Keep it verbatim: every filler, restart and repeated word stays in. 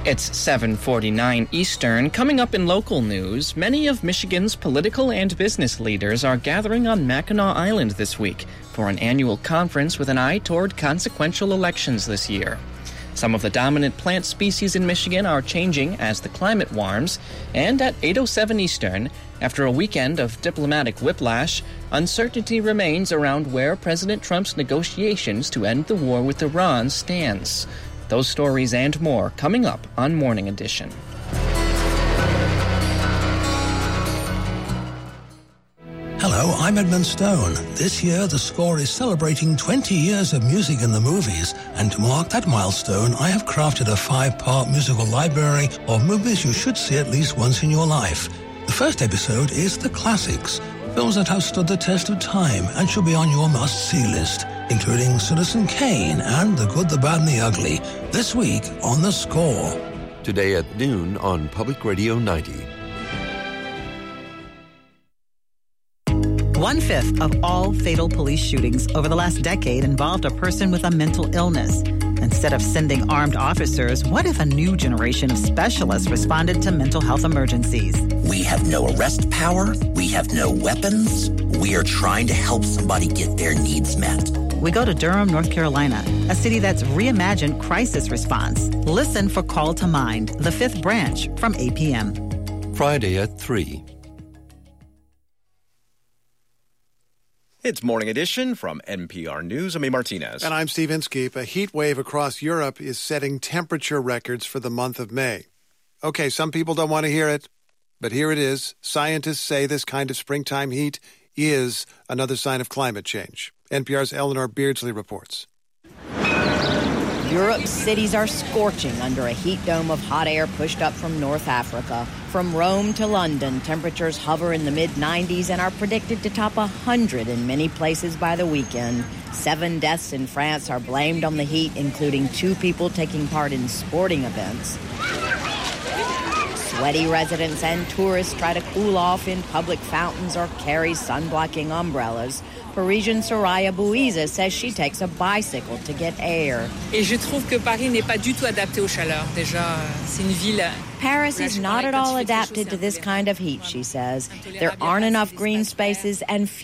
It's seven forty-nine Eastern. Coming up in local news, many of Michigan's political and business leaders are gathering on Mackinac Island this week for an annual conference with an eye toward consequential elections this year. Some of the dominant plant species in Michigan are changing as the climate warms, and at eight oh seven Eastern, after a weekend of diplomatic whiplash, uncertainty remains around where President Trump's negotiations to end the war with Iran stands. Those stories and more coming up on Morning Edition. Hello, I'm Edmund Stone. This year, the score is celebrating twenty years of music in the movies, and to mark that milestone, I have crafted a five-part musical library of movies you should see at least once in your life. The first episode is The Classics, films that have stood the test of time and should be on your must-see list, including Citizen Kane and The Good, the Bad, and the Ugly, this week on The Score. Today at noon on Public Radio ninety. One-fifth of all fatal police shootings over the last decade involved a person with a mental illness. Instead of sending armed officers, what if a new generation of specialists responded to mental health emergencies? We have no arrest power. We have no weapons. We are trying to help somebody get their needs met. We go to Durham, North Carolina, a city that's reimagined crisis response. Listen for Call to Mind, the fifth branch, from eight p.m. Friday at three. It's Morning Edition from N P R News. I'm A. Martinez. And I'm Steve Inskeep. A heat wave across Europe is setting temperature records for the month of May. Okay, some people don't want to hear it, but here it is. Scientists say this kind of springtime heat is another sign of climate change. N P R's Eleanor Beardsley reports. Europe's cities are scorching under a heat dome of hot air pushed up from North Africa. From Rome to London, temperatures hover in the mid nineties and are predicted to top one hundred in many places by the weekend. Seven deaths in France are blamed on the heat, including two people taking part in sporting events. Sweaty residents and tourists try to cool off in public fountains or carry sun-blocking umbrellas. Parisian Soraya Bouiza says she takes a bicycle to get air. Et je trouve que Paris n'est pas du tout adapté aux chaleurs. Déjà, c'est une ville. Paris is not at all adapted to this kind of heat, she says. There aren't enough green spaces and few